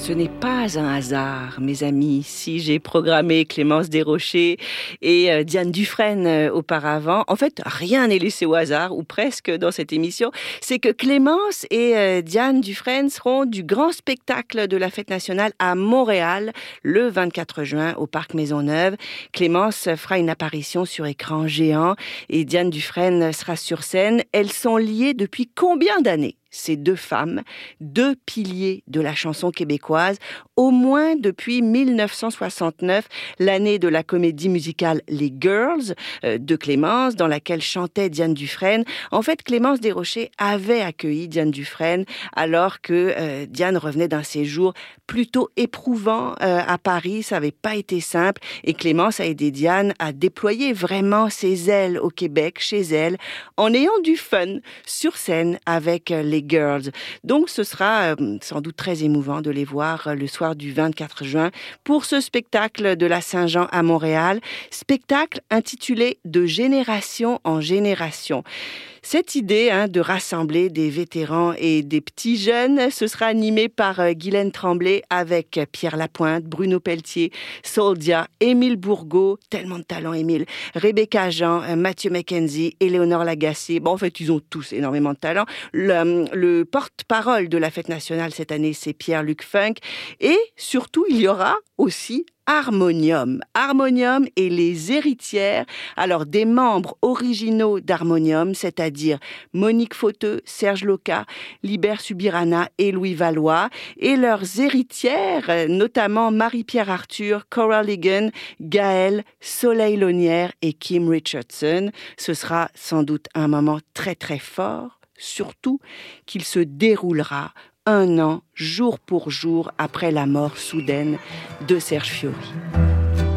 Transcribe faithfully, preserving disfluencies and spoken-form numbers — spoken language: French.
Ce n'est pas un hasard, mes amis, si j'ai programmé Clémence Desrochers et euh, Diane Dufresne euh, auparavant. En fait, rien n'est laissé au hasard, ou presque, dans cette émission. C'est que Clémence et euh, Diane Dufresne seront du grand spectacle de la Fête nationale à Montréal le vingt-quatre juin au Parc Maisonneuve. Clémence fera une apparition sur écran géant et Diane Dufresne sera sur scène. Elles sont liées depuis combien d'années ? Ces deux femmes, deux piliers de la chanson québécoise, au moins depuis mille neuf cent soixante-neuf, l'année de la comédie musicale Les Girls euh, de Clémence, dans laquelle chantait Diane Dufresne. En fait, Clémence Desrochers avait accueilli Diane Dufresne alors que euh, Diane revenait d'un séjour plutôt éprouvant euh, à Paris. Ça n'avait pas été simple et Clémence a aidé Diane à déployer vraiment ses ailes au Québec, chez elle, en ayant du fun sur scène avec euh, les Girls. Donc ce sera euh, sans doute très émouvant de les voir euh, le soir du vingt-quatre juin pour ce spectacle de la Saint-Jean à Montréal, spectacle intitulé De génération en génération. Cette idée hein, de rassembler des vétérans et des petits jeunes, ce sera animé par euh, Guylaine Tremblay avec Pierre Lapointe, Bruno Pelletier, Soldia, Émile Bourgault, tellement de talent Émile, Rebecca Jean, euh, Mathieu Mackenzie, Éléonore Lagacé. Bon, en fait, ils ont tous énormément de talent. Le, le porte-parole de la Fête nationale cette année, c'est Pierre-Luc Funk. Et surtout, il y aura aussi Harmonium. Harmonium et les héritières, alors des membres originaux d'Harmonium, c'est-à-dire Monique Fauteux, Serge Loca, Libère Subirana et Louis Valois, et leurs héritières, notamment Marie-Pierre Arthur, Cora Ligon, Gaëlle, Soleil Launière et Kim Richardson. Ce sera sans doute un moment très très fort, surtout qu'il se déroulera un an, jour pour jour, après la mort soudaine de Serge Fiori.